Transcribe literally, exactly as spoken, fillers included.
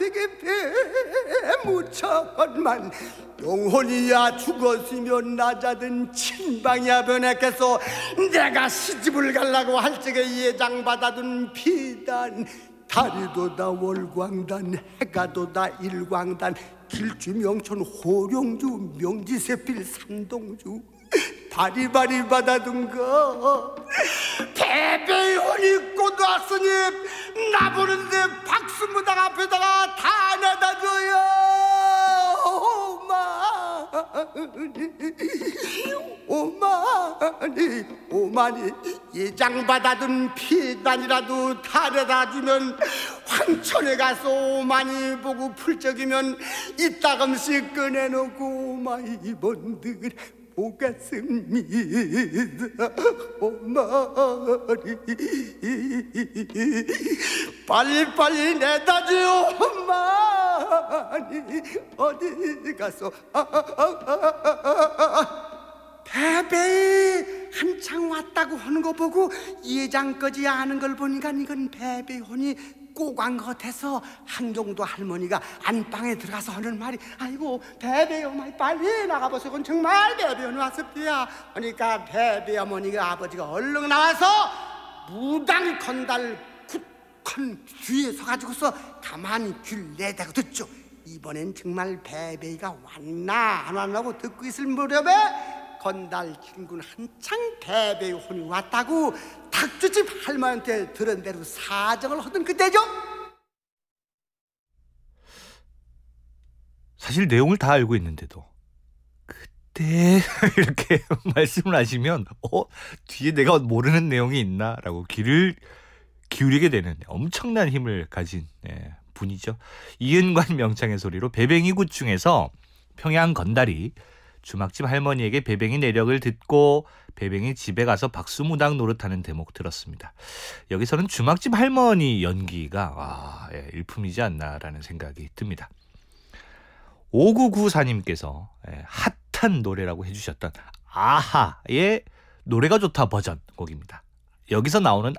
내게 배 묻혀만 영혼이야 죽었으면 나자든 친방이야 변했겠소. 내가 시집을 가려고 할 적에 예장받아둔 비단 달이도 다 월광단 해가도 다 일광단 길주 명촌 호룡주 명지세필 산동주 바리바리 받아둔 거 대배혼이 곧 왔으니 나보는데 박수무당 앞에다가 다 내다줘요. 오마니 오마니 오마니 예장받아둔 피단이라도 다 내다주면 황천에 가서 오마니 보고 풀적이면 이따금씩 꺼내놓고 오마이 이번들 보겠습니다. 오마니 빨리빨리 내다줘. 오마니 어디 가서 아, 아, 아, 아. 배배이 한창 왔다고 하는 거 보고 예장까지 아는 걸 보니까 이건 배배혼이 꼬관 것 같아서 한경도 할머니가 안방에 들어가서 하는 말이 아이고 배배 어머니 빨리 나가보세요. 그건 정말 배배혼이 왔습니다. 그러니까 배배 어머니가 아버지가 얼른 나와서 무당 건달 굳건 뒤에 서가지고서 가만히 귀를 내대고 듣죠. 이번엔 정말 배배가 왔나 안 왔나고 듣고 있을 무렵에 건달 친구는 한창 배배혼이 왔다고 닭주집 할머니한테 들은 대로 사정을 하던 그때죠. 사실 내용을 다 알고 있는데도 그때 이렇게 말씀을 하시면 어? 뒤에 내가 모르는 내용이 있나? 라고 귀를 기울이게 되는 엄청난 힘을 가진 예, 분이죠. 이은관 명창의 소리로 배뱅이 굿 중에서 평양 건달이 주막집 할머니에게 배뱅이 내력을 듣고 배뱅이 집에 가서 박수무당 노릇하는 대목 들었습니다. 여기서는 주막집 할머니 연기가 아, 예, 일품이지 않나라는 생각이 듭니다. 오구구사님께서 예, 핫한 노래라고 해주셨던 아하의 노래가 좋다 버전 곡입니다. 여기서 나오는